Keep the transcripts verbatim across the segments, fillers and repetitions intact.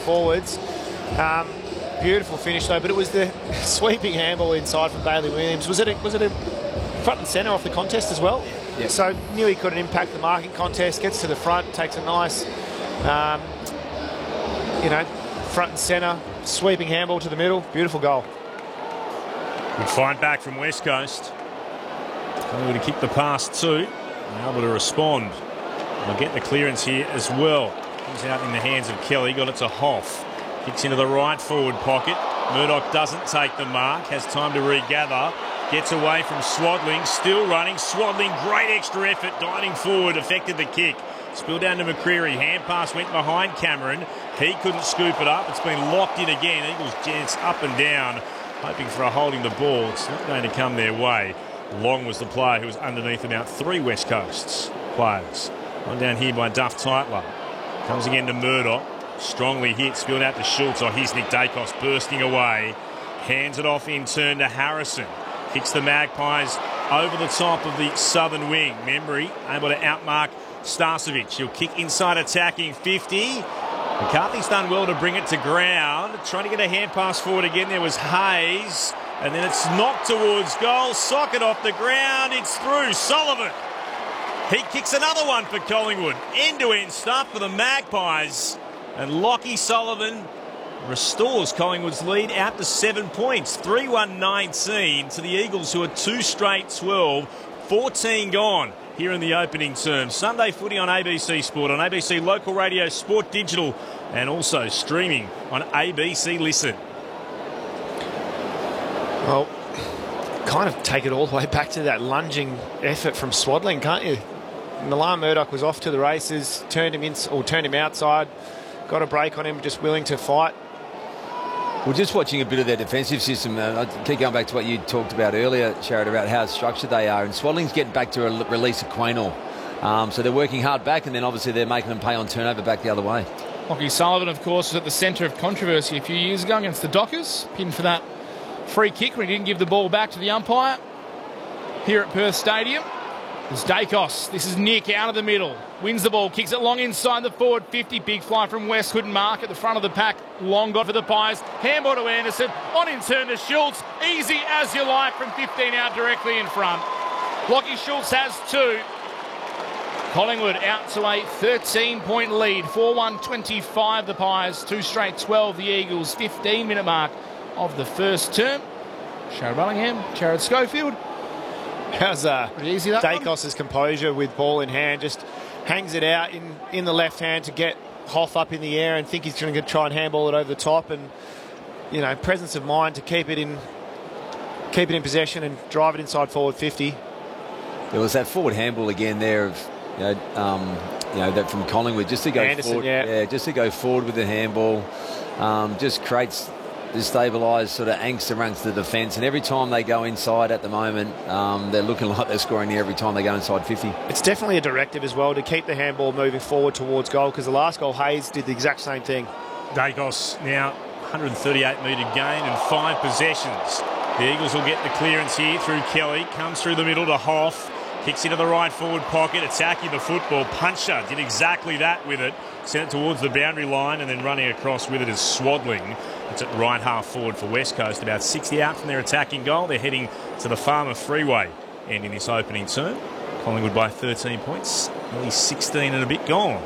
forwards. Um, beautiful finish though, but it was the sweeping handball inside from Bailey Williams. Was it a, was it a front and centre off the contest as well? Yeah. So knew he couldn't impact the marking contest, gets to the front, takes a nice, um, you know, front and centre, sweeping handball to the middle. Beautiful goal. Good fight back from West Coast. Able to kick the pass too. And able to respond. They'll get the clearance here as well. Comes out in the hands of Kelly. Got it to Hoff. Kicks into the right forward pocket. Murdoch doesn't take the mark. Has time to regather. Gets away from Swadling. Still running. Swadling, great extra effort. Diving forward. Affected the kick. Spilled down to McCreary. Hand pass went behind Cameron. He couldn't scoop it up. It's been locked in again. Eagles dance up and down, hoping for a holding the ball. It's not going to come their way. Long was the player who was underneath about three West Coast's players. One down here by Duff Tytler. Comes again to Murdoch. Strongly hit. Spilled out to Schultz. Oh, here's Nick Dacos bursting away. Hands it off in turn to Harrison. Kicks the Magpies over the top of the southern wing. Membry able to outmark Starcevic. He'll kick inside attacking fifty. McCarthy's done well to bring it to ground. Trying to get a hand pass forward again. There was Hayes. And then it's knocked towards goal. Socket off the ground. It's through. Sullivan. He kicks another one for Collingwood. End-to-end stuff for the Magpies. And Lockie Sullivan restores Collingwood's lead out to seven points. three one nineteen to the Eagles, who are two straight twelve. fourteen gone here in the opening term. Sunday footy on A B C Sport, on A B C Local Radio, Sport Digital, and also streaming on A B C Listen. Well, kind of take it all the way back to that lunging effort from Swadling, can't you? Milan Murdoch was off to the races, turned him in, or turned him outside, got a break on him, just willing to fight. Well, just watching a bit of their defensive system, uh, I keep going back to what you talked about earlier, Sharrod, about how structured they are. And Swadling's getting back to a release of Quaynor. Um, so they're working hard back, and then obviously they're making them pay on turnover back the other way. Lockie Sullivan, of course, was at the centre of controversy a few years ago against the Dockers, pinned for that free kick when he didn't give the ball back to the umpire here at Perth Stadium. There's Dacos. This is Nick out of the middle. Wins the ball, kicks it long inside the forward fifty. Big fly from West. Couldn't mark at the front of the pack. Long got for the Pies. Handball to Anderson. On in turn to Schultz. Easy as you like from fifteen out directly in front. Lockie Schultz has two. Collingwood out to a thirteen-point lead. four one twenty-five the Pies. Two straight twelve the Eagles. fifteen-minute mark of the first term. Sharrod Bellingham, Jared Schofield. How's uh, easy that Dacos' composure with ball in hand, just hangs it out in, in the left hand to get Hoff up in the air and think he's going to try and handball it over the top, and you know, presence of mind to keep it in keep it in possession and drive it inside forward fifty. There was that forward handball again there of you know, um, you know that from Collingwood, just to go Anderson, forward, yeah. yeah, just to go forward with the handball, um, just creates destabilised sort of angst amongst the defence, and every time they go inside at the moment, um, they're looking like they're scoring there every time they go inside fifty. It's definitely a directive as well to keep the handball moving forward towards goal, because the last goal, Hayes did the exact same thing. Dacos now one hundred thirty-eight metre gain and five possessions. The Eagles will get the clearance here through Kelly, comes through the middle to Hoff, kicks into the right forward pocket, attacking the football. Puncher did exactly that with it, sent it towards the boundary line, and then running across with it is Swadling. It's at right half forward for West Coast, about sixty out from their attacking goal. They're heading to the Farmer Freeway ending this opening term. Collingwood by thirteen points, nearly sixteen and a bit gone.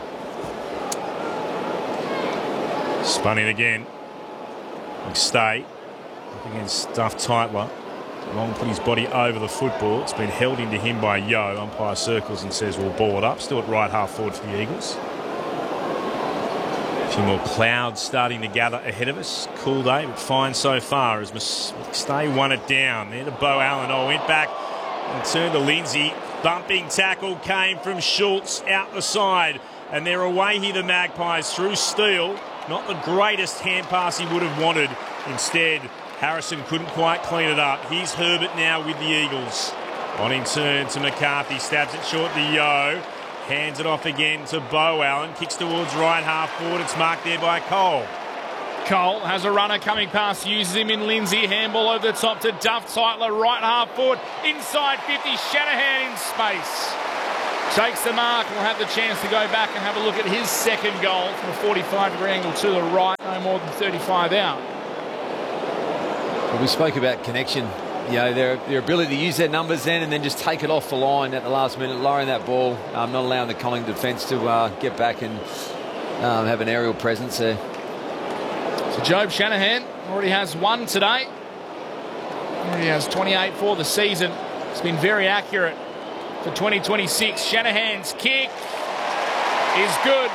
Spun in again. McStay up against Duff Tytler. Long put his body over the football. It's been held into him by Yo. Umpire circles and says we'll ball it up. Still at right half forward for the Eagles. A few more clouds starting to gather ahead of us. Cool day, but fine so far as McStay won it down. There to Bo Allen. Oh, went back and turned to Lindsay. Bumping tackle came from Schultz out the side. And they're away here, the Magpies, through Steele. Not the greatest hand pass he would have wanted. Instead, Harrison couldn't quite clean it up. Here's Herbert now with the Eagles. On in turn to McCarthy. Stabs it short to Yo. Hands it off again to Bo Allen. Kicks towards right half forward. It's marked there by Cole. Cole has a runner coming past. Uses him in Lindsay. Handball over the top to Duff Tytler. Right half forward. Inside fifty. Shanahan in space. Takes the mark. We'll have the chance to go back and have a look at his second goal from a forty-five degree angle to the right. no more than thirty-five out. Well, we spoke about connection. You know, their, their ability to use their numbers then and then just take it off the line at the last minute, lowering that ball, um, not allowing the Collingwood defence to uh, get back and um, have an aerial presence there. So Jobe Shanahan already has one today. Already has twenty-eight for the season. It's been very accurate for twenty twenty-six. Shanahan's kick is good.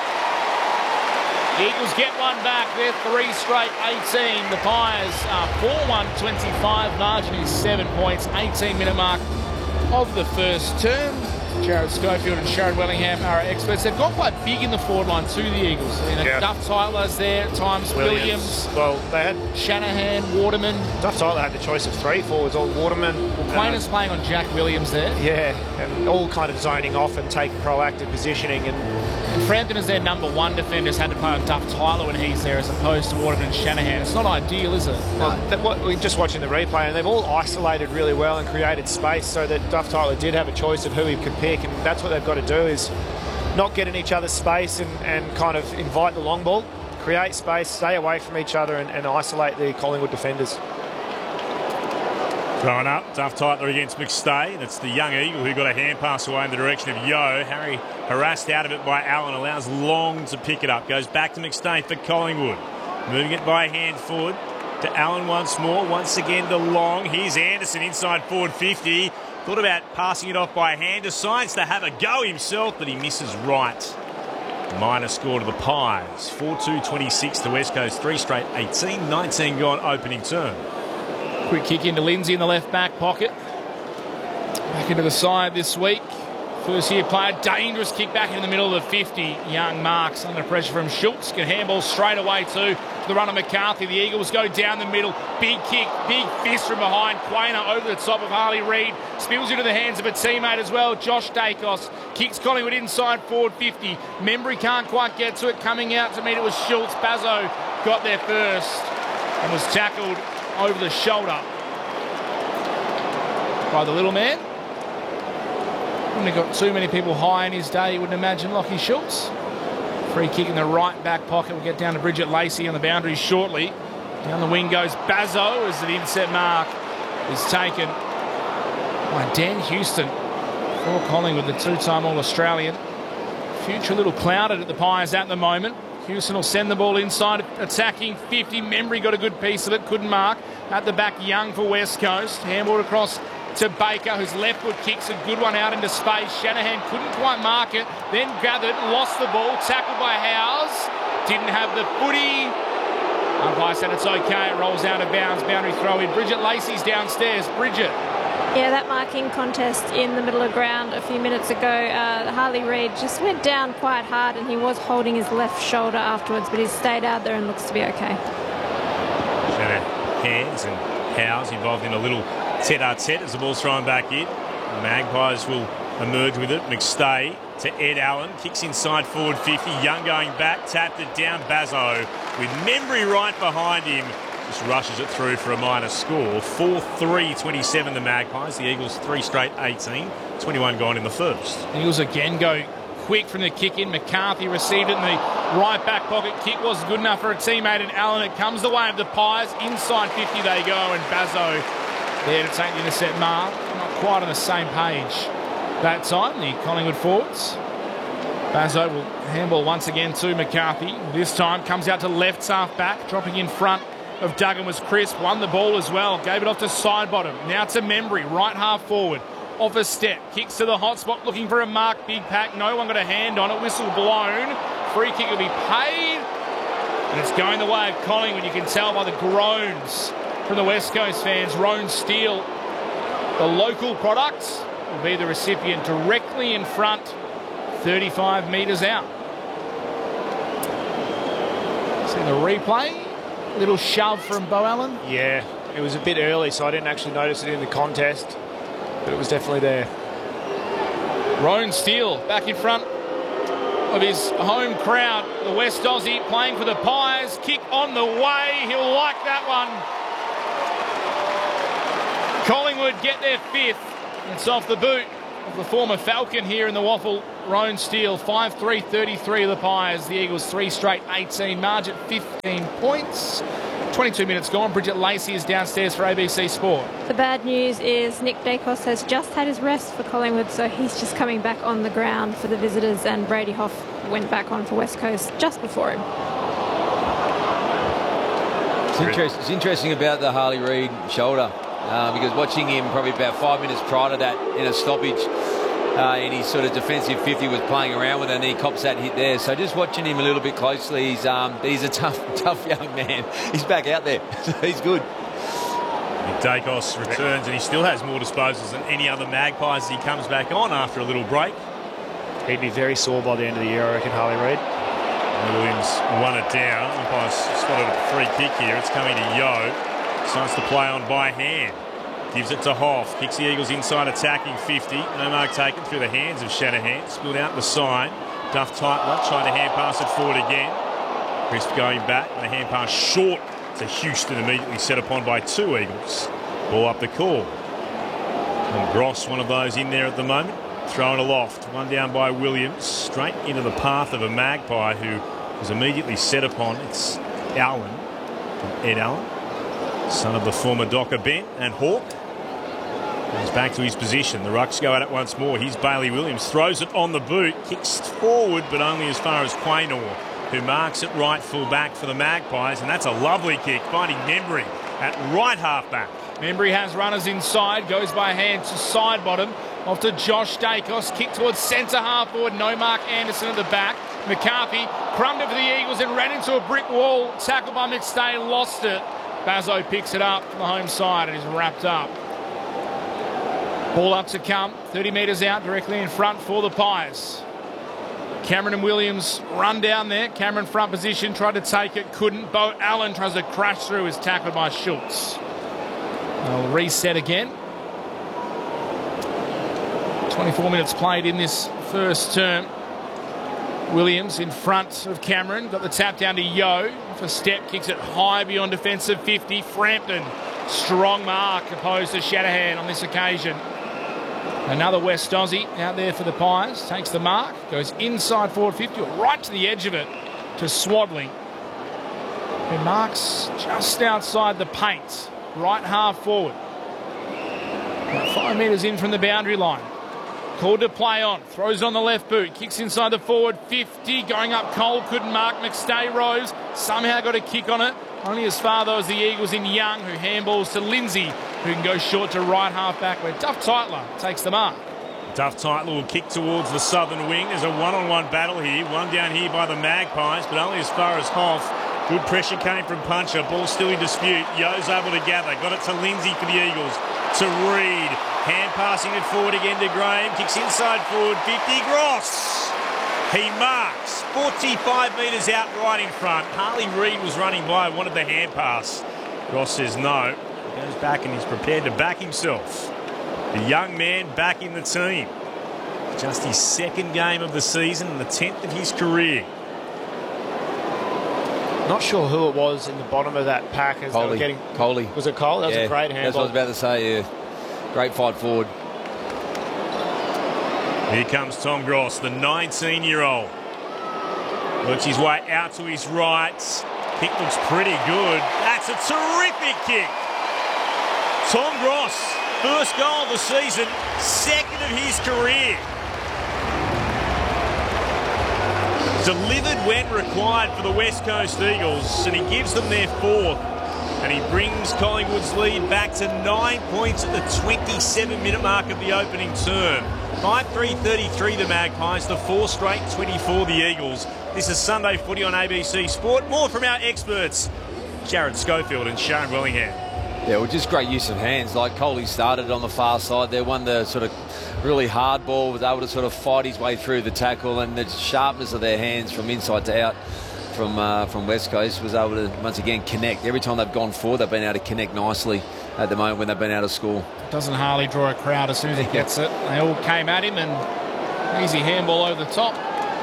The Eagles get one back. They're three straight eighteen. The Pies are four one twenty-five. Margin is seven points. eighteen minute mark of the first term. Jared Schofield and Sharon Wellingham are our experts. They've gone quite big in the forward line to the Eagles. I mean, yeah. Duff Tyler's there at times. Williams. Williams. Well, they had Shanahan, Waterman. Duff Tyler had the choice of three forwards, all Waterman. Well, Quainer's uh, playing on Jack Williams there. Yeah, and all kind of zoning off and taking proactive positioning. And, and Frampton is their number one defender, has had to play on Duff Tyler when he's there as opposed to Waterman and Shanahan. It's not ideal, is it? Well, that, what, we're just watching the replay, and they've all isolated really well and created space so that Duff Tyler did have a choice of who he could pick, and that's what they've got to do, is not get in each other's space and, and kind of invite the long ball, create space, stay away from each other and, and isolate the Collingwood defenders. Throwing up, Duff Tyler against McStay. That's the young Eagle who got a hand pass away in the direction of Yo. Harry harassed out of it by Allen, allows Long to pick it up. Goes back to McStay for Collingwood. Moving it by hand forward to Allen once more. Once again to Long. Here's Anderson inside forward fifty. Thought about passing it off by hand. Decides to have a go himself, but he misses right. Minor score to the Pies. four two twenty-six to West Coast. Three straight eighteen. nineteen gone opening term. Quick kick into Lindsay in the left back pocket. Back into the side this week. First year player, dangerous kick back in the middle of the fifty. Young Marks under pressure from Schultz. Can handball straight away too. The run of McCarthy. The Eagles go down the middle. Big kick, big fist from behind. Quainer over the top of Harley Reid. Spills into the hands of a teammate as well. Josh Dacos kicks Collingwood inside forward fifty. Membry can't quite get to it. Coming out to meet it was Schultz. Bazzo got there first and was tackled over the shoulder by the little man. Wouldn't have got too many people high in his day, you wouldn't imagine, Lachie Schultz. Free kick in the right back pocket. We'll get down to Bridget Lacey on the boundary shortly. Down the wing goes Bazzo as the inset mark is taken by Dan Houston for Collingwood, the two-time All-Australian. Future a little clouded at the Pies at the moment. Houston will send the ball inside, attacking fifty. Membry got a good piece of it, couldn't mark. At the back, Young for West Coast. Handball across to Baker, whose leftward kicks a good one out into space. Shanahan couldn't quite mark it, then gathered, lost the ball, tackled by Howes. Didn't have the footy. Umpire said it's okay, it rolls out of bounds. Boundary throw in. Bridget Lacey's downstairs. Bridget. Yeah, that marking contest in the middle of ground a few minutes ago, uh, Harley Reid just went down quite hard and he was holding his left shoulder afterwards, but he's stayed out there and looks to be okay. Hands and Howes involved in a little tete-a-tete as the ball's thrown back in. The Magpies will emerge with it. McStay to Ed Allen. Kicks inside forward fifty. Young going back. Tapped it down. Bazzo with Membry right behind him. Just rushes it through for a minor score. four three twenty-seven the Magpies. The Eagles three straight eighteen. twenty-one gone in the first. Eagles again go quick from the kick in. McCarthy received it in the right back pocket. Kick wasn't good enough for a teammate, and Allen, it comes the way of the Pies. Inside fifty they go, and Bazzo there to take the intercept mark. Not quite on the same page that time, the Collingwood forwards. Bazzo will handball once again to McCarthy. This time comes out to left half back, dropping in front of Duggan was crisp. Won the ball as well. Gave it off to side bottom. Now to Membry, right half forward. Off a step, kicks to the hot spot, looking for a mark. Big pack, no one got a hand on it. Whistle blown. Free kick will be paid. And it's going the way of Collingwood. You can tell by the groans from the West Coast fans. Roan Steele, the local product, will be the recipient directly in front, thirty-five metres out. See the replay. Little shove from Beau Allen. Yeah, it was a bit early, so I didn't actually notice it in the contest, but it was definitely there. Roan Steele back in front of his home crowd. The West Aussie playing for the Pies. Kick on the way. He'll like that one. Collingwood get their fifth. It's off the boot of the former Falcon here in the Waffle Roan Steele, five three thirty-three of the Pies. The Eagles three straight eighteen. Margin fifteen points. twenty-two minutes gone. Bridget Lacey is downstairs for A B C Sport. The bad news is Nick Dacos has just had his rest for Collingwood, so he's just coming back on the ground for the visitors, and Brady Hoff went back on for West Coast just before him. It's, interest, it's interesting about the Harley Reid shoulder uh, because watching him probably about five minutes prior to that in a stoppage uh, in his sort of defensive fifty was playing around with it, and he cops that hit there. So just watching him a little bit closely, he's um, he's a tough, tough young man. He's back out there. He's good. Nick Dacos returns, and he still has more disposals than any other Magpies as he comes back on after a little break. He'd be very sore by the end of the year, I reckon, Harley Reid. Williams won it down. Umpire's spotted a free kick here. It's coming to Yo. Starts to play on by hand. Gives it to Hoff. Kicks the Eagles inside, attacking fifty. No mark taken through the hands of Shanahan. Spilled out the side. Duff Tightler trying to hand pass it forward again. Crisp going back, and a hand pass short to Houston, immediately set upon by two Eagles. Ball up the call. And Gross, one of those in there at the moment. Thrown aloft. One down by Williams. Straight into the path of a Magpie who was immediately set upon. It's Allen, Ed Allen, son of the former Docker Ben and Hawk. He's back to his position. The Rucks go at it once more. Here's Bailey Williams. Throws it on the boot. Kicks forward, but only as far as Quaynor, who marks it right full back for the Magpies. And that's a lovely kick, finding Membry at right half back. Membry has runners inside. Goes by hand to side bottom. Off to Josh Dacos. Kick towards centre half forward. No Mark Anderson at the back. McCarthy crumbed it for the Eagles and ran into a brick wall. Tackled by McStay. Lost it. Bazzo picks it up from the home side and is wrapped up. Ball up to come. thirty metres out directly in front for the Pies. Cameron and Williams run down there. Cameron front position. Tried to take it. Couldn't. Bo Allen tries to crash through. Is tackled by Schultz. They'll reset again. twenty-four minutes played in this first term. Williams in front of Cameron. Got the tap down to Yo. For step, kicks it high beyond defensive fifty. Frampton, strong mark opposed to Shanahan on this occasion. Another West Aussie out there for the Pies. Takes the mark. Goes inside forward fifty, right to the edge of it to Swadling. And marks just outside the paint. Right half forward. About five metres in from the boundary line. Called to play on. Throws on the left boot. Kicks inside the forward fifty. Going up Cole. Couldn't mark. McStay rose. Somehow got a kick on it. Only as far though as the Eagles in Young, who handballs to Lindsay, who can go short to right half back where Duff Tightler takes the mark. Duff Tightler will kick towards the southern wing. There's a one-on-one battle here. One down here by the Magpies, but only as far as Hoff. Good pressure came from Puncher. Ball still in dispute. Yo's able to gather. Got it to Lindsay for the Eagles. To Reid. Hand passing it forward again to Graham. Kicks inside forward. fifty. Gross. He marks. forty-five metres out right in front. Harley Reid was running by. Wanted the hand pass. Gross says no. He goes back and he's prepared to back himself. The young man back in the team. Just his second game of the season and the tenth of his career. Not sure who it was in the bottom of that pack as Coley. they were getting. Coley. Was it Cole? That was yeah, a great handball. That's what I was about to say, yeah. Great fight forward. Here comes Tom Gross, the nineteen-year-old. Works his way out to his right. Kick looks pretty good. That's a terrific kick. Tom Gross, first goal of the season, second of his career. Delivered when required for the West Coast Eagles, and he gives them their fourth. And he brings Collingwood's lead back to nine points at the twenty-seven minute mark of the opening term. five three thirty-three the Magpies, the four straight twenty-four the Eagles. This is Sunday Footy on A B C Sport. More from our experts, Jared Schofield and Sharon Wellingham. Yeah, well, just great use of hands. Like Coley started on the far side there, won the sort of really hard ball, was able to sort of fight his way through the tackle, and the sharpness of their hands from inside to out from uh, from West Coast was able to once again connect. Every time they've gone forward, they've been able to connect nicely at the moment when they've been able to score. Doesn't Harley draw a crowd as soon as he gets it? They all came at him, and easy handball over the top.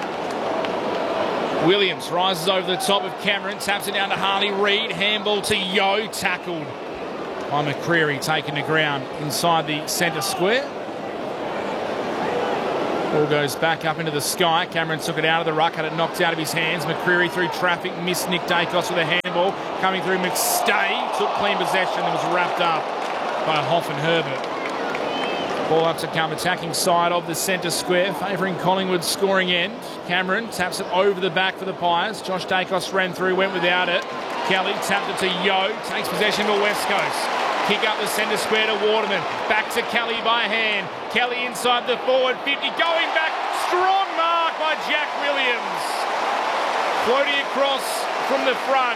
Williams rises over the top of Cameron, taps it down to Harley Reid, handball to Yo, tackled by McCreary, taken to ground inside the centre square. Ball goes back up into the sky. Cameron took it out of the ruck, had it knocked out of his hands. McCreary through traffic, missed Nick Dacos with a handball. Coming through, McStay took clean possession and was wrapped up by Hoff and Herbert. Ball up to come, attacking side of the centre square, favouring Collingwood's scoring end. Cameron taps it over the back for the Pies. Josh Dacos ran through, went without it. Kelly tapped it to Yo, takes possession to West Coast. Kick up the centre square to Waterman. Back to Kelly by hand. Kelly inside the forward fifty. Going back. Strong mark by Jack Williams. Floating across from the front.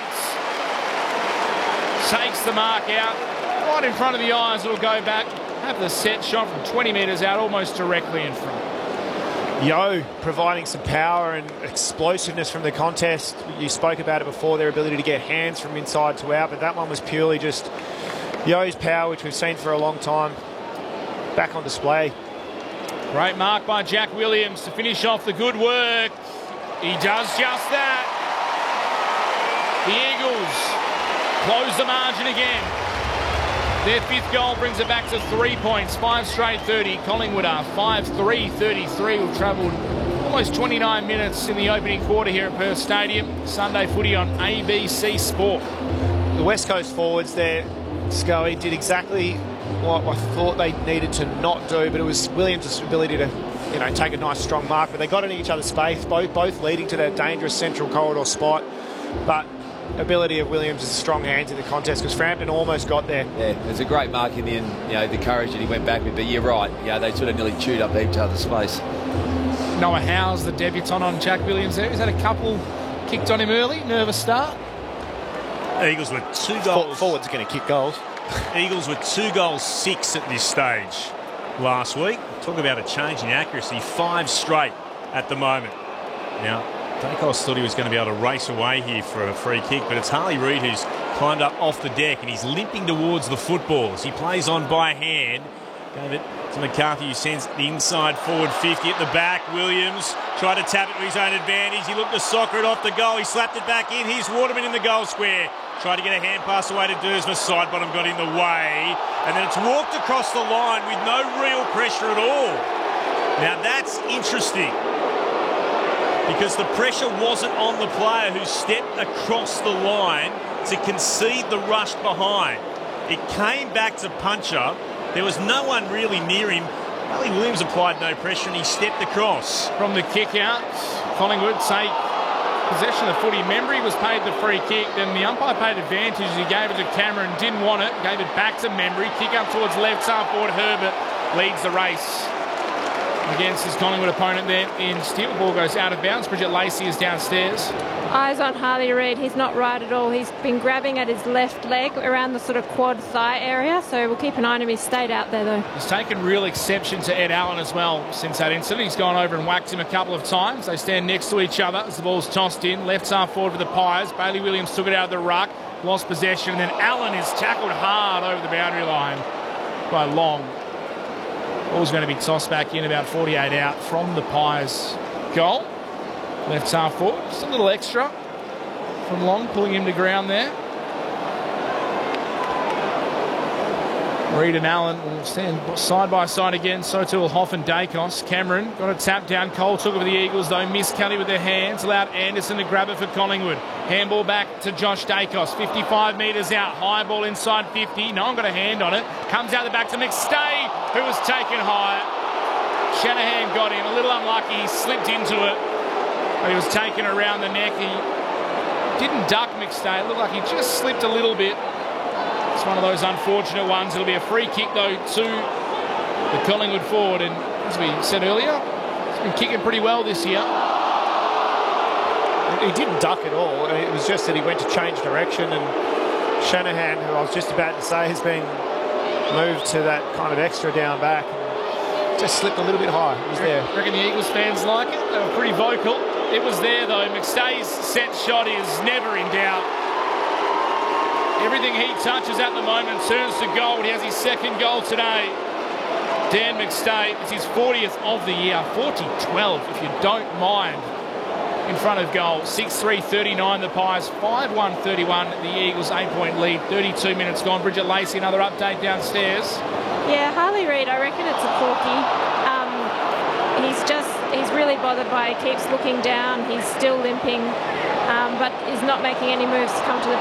Takes the mark out. Right in front of the eyes. It'll go back. Have the set shot from twenty metres out, almost directly in front. Yo providing some power and explosiveness from the contest. You spoke about it before, their ability to get hands from inside to out, but that one was purely just Yo's power, which we've seen for a long time, back on display. Great mark by Jack Williams to finish off the good work. He does just that. The Eagles close the margin again. Their fifth goal brings it back to three points, five straight thirty. Collingwood are five three thirty-three. We've travelled almost twenty-nine minutes in the opening quarter here at Perth Stadium. Sunday footy on A B C Sport. The West Coast forwards there, Scully, did exactly what I thought they needed to not do, but it was Williams' ability to, you know, take a nice strong mark. But they got in each other's space, both both leading to that dangerous central corridor spot. But ability of Williams' strong hands in the contest, because Frampton almost got there. Yeah, it was a great mark in the end, you know, the courage that he went back with. But you're right, yeah, they sort of nearly chewed up each other's space. Noah Howe's the debutant on Jack Williams there. He's had a couple kicked on him early, nervous start. Eagles with two goals. Forwards are going to kick goals. Eagles with two goals, six at this stage last week. Talk about a change in accuracy, five straight at the moment. Now, Dacos thought he was going to be able to race away here for a free kick, but it's Harley Reid who's climbed up off the deck and he's limping towards the football as he plays on by hand. Gave it to McCarthy, who sends the inside forward fifty at the back. Williams tried to tap it to his own advantage. He looked to soccer it off the goal. He slapped it back in. Here's Waterman in the goal square. Tried to get a hand pass away to Dursma. Side bottom got in the way. And then it's walked across the line with no real pressure at all. Now that's interesting, because the pressure wasn't on the player who stepped across the line to concede the rush behind. It came back to Puncher. There was no one really near him. Ali Williams applied no pressure and he stepped across. From the kick out, Collingwood take possession of footy. Membry was paid the free kick, then the umpire paid advantage. He gave it to Cameron, didn't want it, gave it back to Membry. Kick up towards left half forward. Herbert leads the race against his Collingwood opponent there in Steele. Ball goes out of bounds. Bridget Lacey is downstairs. Eyes on Harley Reid. He's not right at all. He's been grabbing at his left leg around the sort of quad thigh area, so we'll keep an eye on him. He's stayed out there though. He's taken real exception to Ed Allen as well since that incident. He's gone over and whacked him a couple of times. They stand next to each other as the ball's tossed in. Left half forward for the Pies. Bailey Williams took it out of the ruck, lost possession, and then Allen is tackled hard over the boundary line by Long. Ball's going to be tossed back in about forty-eight out from the Pies goal. Left half forward, just a little extra from Long, pulling him to ground there. Reid and Allen will stand side by side again. So too will Hoff and Dacos. Cameron got a tap down. Cole took it with the Eagles though. Missed Kelly with their hands. Allowed Anderson to grab it for Collingwood. Handball back to Josh Dacos. fifty-five metres out. High ball inside fifty. No one got a hand on it. Comes out the back to McStay, who was taken high. Shanahan got him. A little unlucky. He slipped into it. But he was taken around the neck. He didn't duck McStay. It looked like he just slipped a little bit. It's one of those unfortunate ones. It'll be a free kick, though, to the Collingwood forward. And as we said earlier, he's been kicking pretty well this year. He didn't duck at all. It was just that he went to change direction. And Shanahan, who I was just about to say, has been moved to that kind of extra down back. And just slipped a little bit high. It was there. I reckon the Eagles fans like it. They were pretty vocal. It was there, though. McStay's set shot is never in doubt. Everything he touches at the moment turns to gold. He has his second goal today. Dan McStay, it's his fortieth of the year. forty twelve, if you don't mind, in front of goal. six three thirty-nine the Pies, five one thirty-one the Eagles, eight-point lead. thirty-two minutes gone. Bridget Lacey, another update downstairs. Yeah, Harley Reid, I reckon it's a corky. Um, he's just really bothered by it. He keeps looking down. He's still limping, um, but is not making any moves to come to the